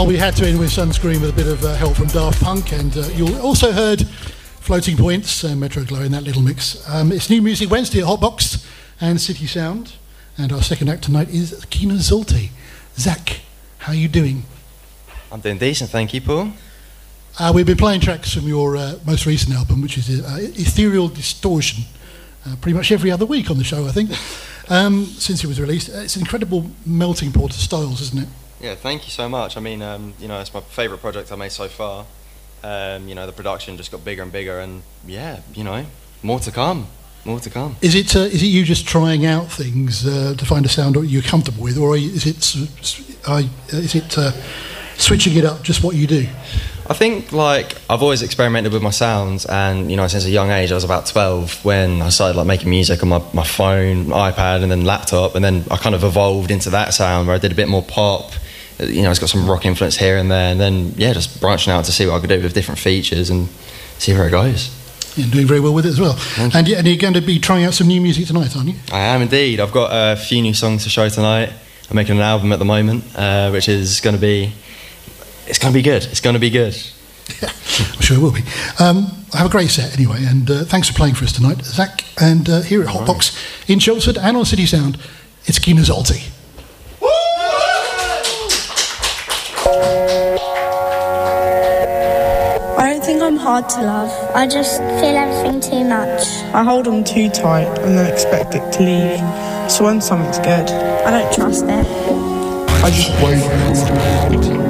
Well, we had to end with Sunscreen with a bit of help from Daft Punk, and you also heard Floating Points, Metro Glow in that little mix. It's New Music Wednesday at Hotbox and City Sound, and our second act tonight is Kina Zolty. Zach, how are you doing? I'm doing decent, thank you, Paul. We've been playing tracks from your most recent album, which is Ethereal Distortion, pretty much every other week on the show, I think, since it was released. It's an incredible melting pot of styles, isn't it? Yeah, thank you so much. I mean, it's my favourite project I made so far. The production just got bigger and bigger, and more to come. More to come. Is it you just trying out things to find a sound that you're comfortable with, or is it switching it up just what you do? I think I've always experimented with my sounds, and since a young age, I was about 12 when I started making music on my phone, iPad, and then laptop, and then I kind of evolved into that sound where I did a bit more pop. It's got some rock influence here and there, and then just branching out to see what I could do with different features and see where it goes. You're doing very well with it as well. And you're going to be trying out some new music tonight, aren't you? I am indeed. I've got a few new songs to show tonight. I'm making an album at the moment, which is going to be... It's going to be good. It's going to be good. Yeah, I'm sure it will be. I have a great set anyway, and thanks for playing for us tonight, Zach. And here at Hotbox in Chelmsford and on City Sound, it's Kina Zolty. I don't think I'm hard to love. I just feel everything too much. I hold on too tight and then expect it to leave. So when something's good, I don't trust it. I just wait.